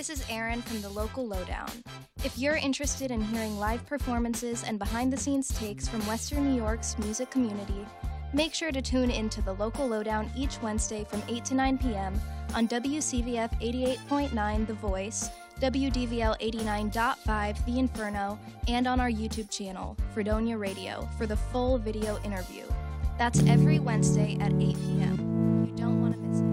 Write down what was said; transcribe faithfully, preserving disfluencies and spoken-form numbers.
this is Erin from the Local Lowdown. If you're interested in hearing live performances and behind-the-scenes takes from Western New York's music community, make sure to tune in to the Local Lowdown each Wednesday from eight to nine p.m. on W C V F eighty-eight point nine The Voice, W D V L eighty-nine point five The Inferno, and on our YouTube channel, Fredonia Radio, for the full video interview. That's every Wednesday at eight p.m. You don't want to miss it.